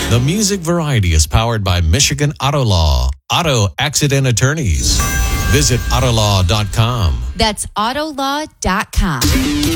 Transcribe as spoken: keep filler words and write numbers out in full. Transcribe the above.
The Music Variety is powered by Michigan Auto Law, Auto Accident Attorneys. Visit autolaw dot com. That's autolaw dot com.